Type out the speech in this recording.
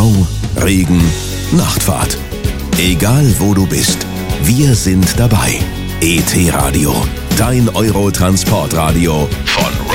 Stau, Regen, Nachtfahrt. Egal wo du bist, wir sind dabei. ET Radio, dein Euro-Transportradio von